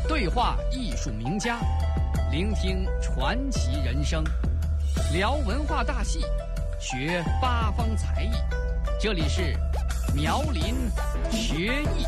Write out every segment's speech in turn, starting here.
对话艺术名家，聆听传奇人生，聊文化大戏，学八方才艺。这里是苗林学艺。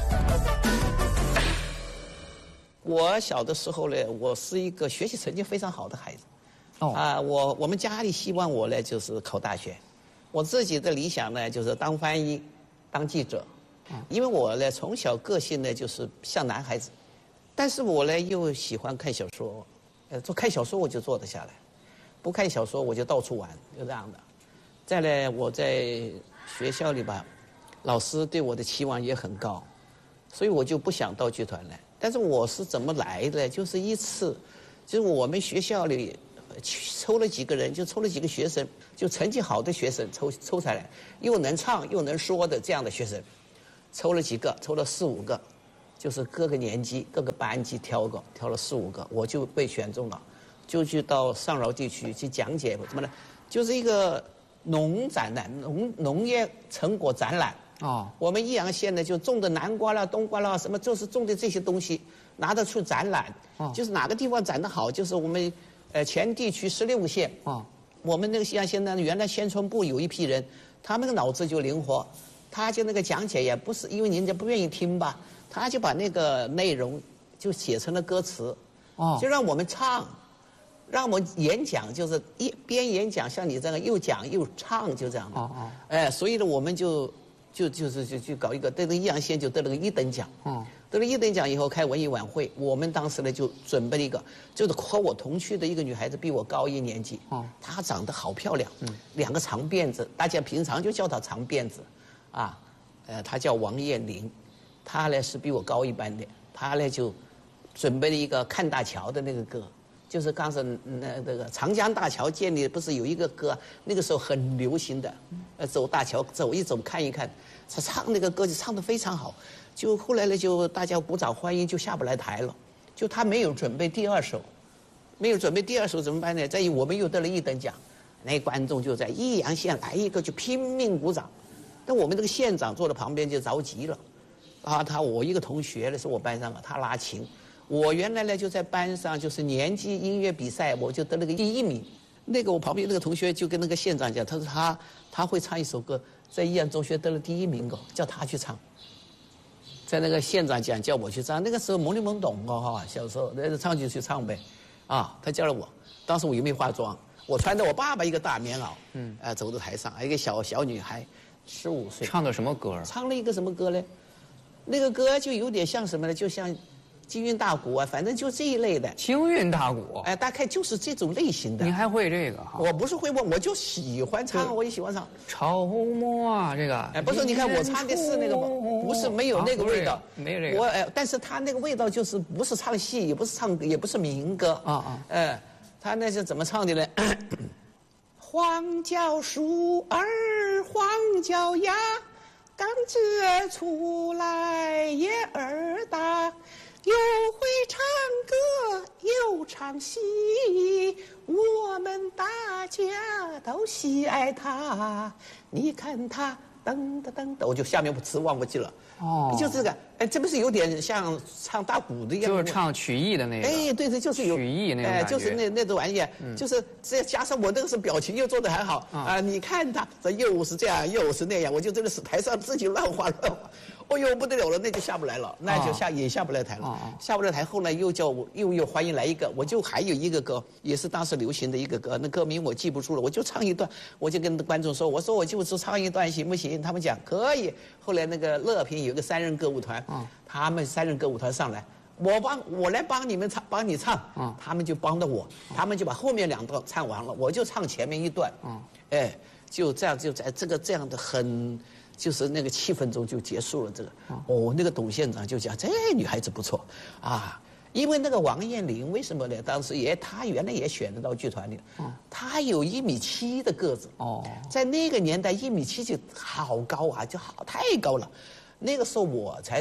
我小的时候呢，我是一个学习成绩非常好的孩子。我们家里希望我呢就是考大学，我自己的理想呢就是当翻译、当记者。因为我呢从小个性呢就是像男孩子，但是我呢又喜欢看小说，看小说我就坐得下来，不看小说我就到处玩，就这样的。再来我在学校里吧，老师对我的期望也很高，所以我就不想到剧团来。但是我是怎么来的？就是一次，就是我们学校里抽了几个人，就抽了几个学生，就成绩好的学生抽出来，又能唱又能说的这样的学生。抽了几个，抽了4、5个，就是各个年级、各个班级挑了4、5个，我就被选中了，就去到上饶地区去讲解什么呢？就是一个农业成果展览。我们益阳县呢就种的南瓜啦、冬瓜啦，什么就是种的这些东西拿得出展览。就是哪个地方展得好，就是我们前地区16个县。我们那个益阳县呢，原来宣传部有一批人，他们的脑子就灵活。他就那个讲解也不是因为人家不愿意听吧，他就把那个内容就写成了歌词，就让我们唱，让我们演讲，就是一边演讲像你这样又讲又唱，就这样的。所以呢，我们就搞一个，对这个益阳县就得了个1等奖。得了1等奖以后开文艺晚会，我们当时呢就准备了一个，就是和我同区的一个女孩子比我高1年级，她长得好漂亮，2个长辫子，大家平常就叫她长辫子。她叫王艳玲，她呢是比我高一班的，她呢就准备了一个看大桥的那个歌，就是刚才那个长江大桥建立不是有一个歌，那个时候很流行的，走大桥走一走看一看，她唱那个歌就唱得非常好，就后来呢就大家鼓掌欢迎，就下不来台了，就她没有准备第2首，没有准备第2首怎么办呢？在我们又得了1等奖，那观众就在益阳县来一个就拼命鼓掌。那我们这个县长坐在旁边就着急了，我一个同学呢是我班上的，他拉琴，我原来呢就在班上就是年级音乐比赛，我就得了个第1名。那个我旁边那个同学就跟那个县长讲，他说他会唱一首歌，在益阳中学得了第1名叫他去唱。在那个县长讲叫我去唱，那个时候懵里懵懂小时候那唱就去唱呗，他叫了我，当时我又没化妆，我穿着我爸爸一个大棉袄，走到台上，一个小女孩。15岁， 唱的什么歌？ 唱了一个什么歌呢？那个歌就有点像什么呢？就像京韵大鼓反正就这一类的。 京韵大鼓， 大概就是这种类型的。 你还会这个？ 我不是会问，我就喜欢唱，我也喜欢唱。 潮墨这个。 不是，你看我唱的是那个，不是没有那个味道， 没有这个。 但是他那个味道就是不是唱戏，也不是唱，也不是民歌他那是怎么唱的呢？黄椒树儿黄椒芽，刚结出来叶儿大，又会唱歌又唱戏，我们大家都喜爱他。你看他噔噔噔噔，我就下面词忘不记了。就这个，这不是有点像唱大鼓的一样？ 就是唱曲艺的那个。 对，就是有曲艺那个。 就是那种玩意，就是再加上我那个时候表情又做得还好你看他这又是这样又是那样，我就真的是台上自己乱画，哦呦不得了了，那就下不来了，那就也下不来台了，下不来台。后来又叫我又欢迎来一个，我就还有一个歌，也是当时流行的一个歌，那歌名我记不住了，我就唱一段，我就跟观众说，我说我就是唱一段行不行？他们讲可以。后来那个乐平有个3人歌舞团，他们3人歌舞团上来，我来帮你们唱，帮你唱，他们就帮着我，他们就把后面2段唱完了，我就唱前面1段，就这样就在这样的很就是那个气氛中就结束了这个。那个董县长就讲这女孩子不错因为那个王艳玲为什么呢？当时她原来也选得到剧团里，她有1.7米的个子，在那个年代1.7米就好高就太高了。那个时候我才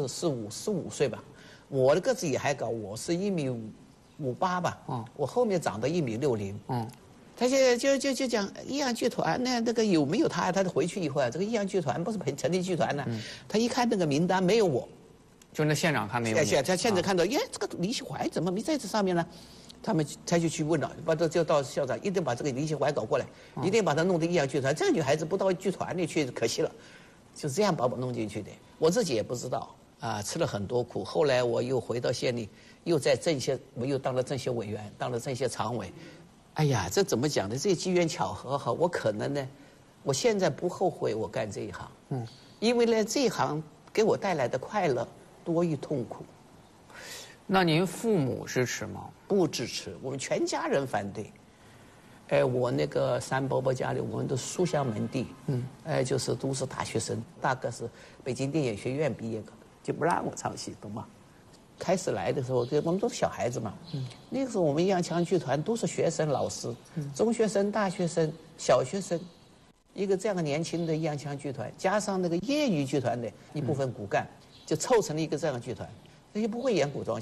14、15岁吧，我的个子也还高，我是1.58米吧，我后面长到1.60米。他就讲益阳剧团呢，那个有没有他？他回去以后这个益阳剧团不是成立剧团呢？他一看那个名单没有我， 就那县长看没有？ 他现在看到，耶，这个李希怀怎么没在这上面呢？他就去问了，就到校长，一定把这个李希怀搞过来，一定把他弄到益阳剧团。这个女孩子不到剧团里去，可惜了，就这样把我弄进去的。我自己也不知道啊，吃了很多苦。后来我又回到县里，又在政协，我又当了政协委员，当了政协常委。哎呀，这怎么讲呢？这机缘巧合哈，我可能呢，我现在不后悔我干这一行，因为呢，这一行给我带来的快乐多于痛苦。 那您父母支持吗？ 不支持，我们全家人反对。我那个三伯伯家里，我们都书香门第，就是都是大学生，大概是北京电影学院毕业的，就不让我唱戏，懂吗？开始来的时候，我们都是小孩子嘛，那个时候我们益阳强剧团都是学生老师，中学生、大学生、小学生，一个这样的年轻的益阳强剧团，加上那个业余剧团的一部分骨干，就凑成了一个这样的剧团。那些不会演古装